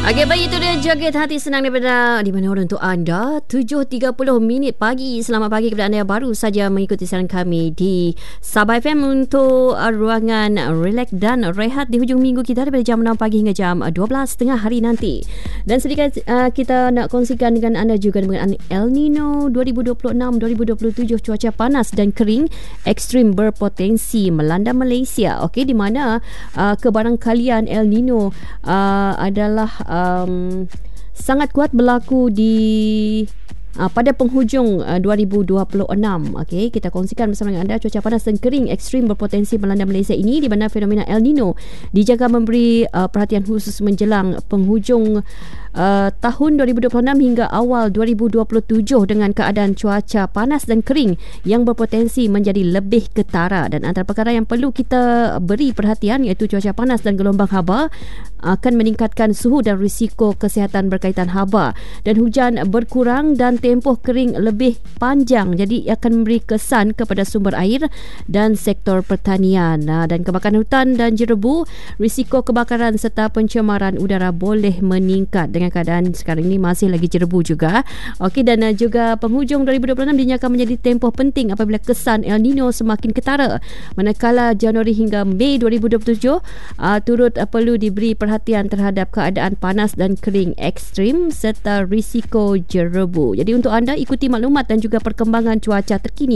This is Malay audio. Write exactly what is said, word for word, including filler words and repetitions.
Okey, baik, itu dia Joget Hati Senang daripada di mana orang untuk anda. tujuh tiga puluh minit pagi. Selamat pagi kepada anda yang baru saja mengikuti siaran kami di Sabah F M untuk uh, ruangan relax dan rehat di hujung minggu kita daripada jam enam pagi hingga jam dua belas tengah hari nanti. Dan sedikit uh, kita nak kongsikan dengan anda juga mengenai El Nino dua ribu dua puluh enam dua ribu dua puluh tujuh, cuaca panas dan kering ekstrim berpotensi melanda Malaysia. Okey, di mana uh, kebarangkalian El Nino uh, adalah Um, sangat kuat berlaku di Uh, pada penghujung uh, dua ribu dua puluh enam. Okey, kita kongsikan bersama dengan anda cuaca panas dan kering ekstrim berpotensi melanda Malaysia ini di mana fenomena El Nino dijangka memberi uh, perhatian khusus menjelang penghujung uh, tahun dua ribu dua puluh enam hingga awal dua ribu dua puluh tujuh dengan keadaan cuaca panas dan kering yang berpotensi menjadi lebih ketara. Dan antara perkara yang perlu kita beri perhatian iaitu cuaca panas dan gelombang haba akan meningkatkan suhu dan risiko kesihatan berkaitan haba, dan hujan berkurang dan tempoh kering lebih panjang, jadi akan memberi kesan kepada sumber air dan sektor pertanian. Dan kebakaran hutan dan jerebu, risiko kebakaran serta pencemaran udara boleh meningkat dengan keadaan sekarang ini masih lagi jerebu juga. Okey, dan juga penghujung dua ribu dua puluh enam dinyatakan menjadi tempoh penting apabila kesan El Nino semakin ketara, manakala Januari hingga Mei dua ribu dua puluh tujuh uh, turut uh, perlu diberi perhatian terhadap keadaan panas dan kering ekstrim serta risiko jerebu. Jadi untuk anda ikuti maklumat dan juga perkembangan cuaca terkini